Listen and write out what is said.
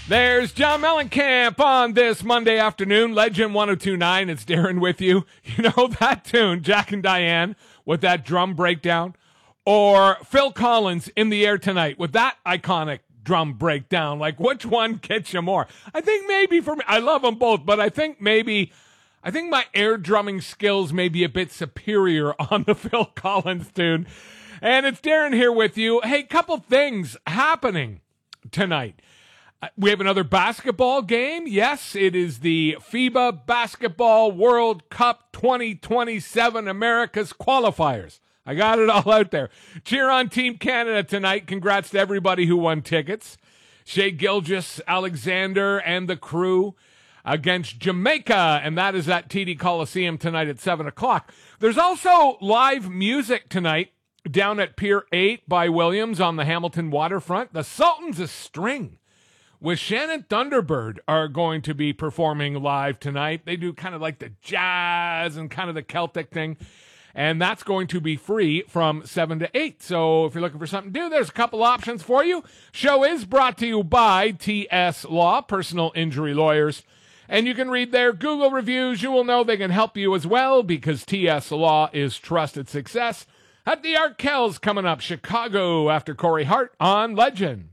There's John Mellencamp on this Monday afternoon. Legend 1029. It's Darren with you. You know that tune, Jack and Diane, with that drum breakdown? Or Phil Collins, In the Air Tonight, with that iconic drum breakdown? Like, which one gets you more? I think maybe for me, I love them both, but I think my air drumming skills may be a bit superior on the Phil Collins tune. And it's Darren here with you. Hey, couple things happening tonight. We have another basketball game. Yes, it is the FIBA Basketball World Cup 2027 America's qualifiers. I got it all out there. Cheer on Team Canada tonight. Congrats to everybody who won tickets. Shea Gilgeous, Alexander, and the crew against Jamaica, and that is at TD Coliseum tonight at 7 o'clock. There's also live music tonight down at Pier 8 by Williams on the Hamilton waterfront. The Sultans of String with Shannon Thunderbird are going to be performing live tonight. They do kind of like the jazz and kind of the Celtic thing. And that's going to be free from 7 to 8. So if you're looking for something to do, there's a couple options for you. Show is brought to you by TS Law, personal injury lawyers. And you can read their Google reviews. You will know they can help you as well because TS Law is trusted success. At the Arkells coming up, Chicago after Corey Hart on Legend.